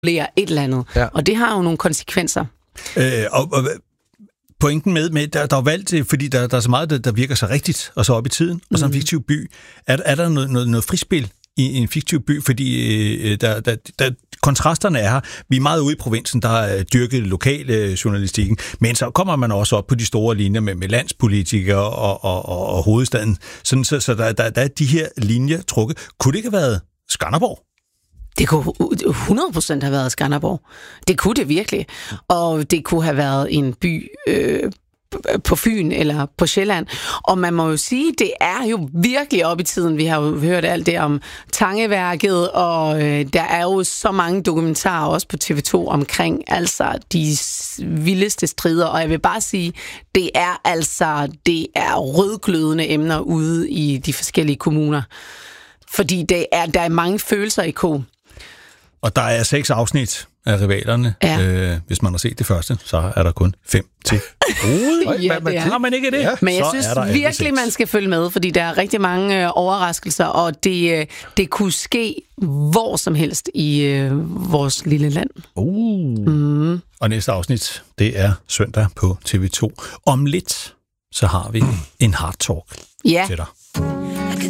et eller andet. Ja. Og det har jo nogle konsekvenser. Og pointen med der er valgt, fordi der er så meget, der virker så rigtigt, og så op i tiden, og så en fiktiv by. Er der noget frispil i en fiktiv by? Fordi der kontrasterne er her. Vi er meget ude i provinsen, der er dyrket lokale journalistikken, men så kommer man også op på de store linjer med landspolitikere og hovedstaden. Så der er de her linjer trukket. Kunne det ikke have været Skanderborg? Det kunne 100% have været Skanderborg. Det kunne det virkelig. Og det kunne have været en by på Fyn eller på Sjælland. Og man må jo sige, det er jo virkelig op i tiden. Vi har jo hørt alt det om Tangeværket, og der er jo så mange dokumentarer også på TV2 omkring altså de vildeste strider. Og jeg vil bare sige, det er rødglødende emner ude i de forskellige kommuner. Fordi der er mange følelser i ko. Og der er 6 afsnit af Rivalerne. Ja. Hvis man har set det første, så er der kun 5 til. Har man ikke det? Ja. Men jeg synes virkelig, man skal følge med, fordi der er rigtig mange overraskelser, og det kunne ske hvor som helst i vores lille land. Og næste afsnit, det er søndag på TV2. Om lidt, så har vi en hard talk til dig.